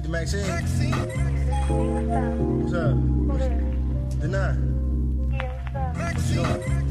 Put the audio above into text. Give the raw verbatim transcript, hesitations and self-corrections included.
the Maxine? What's up? What's up? Deny. What you doing?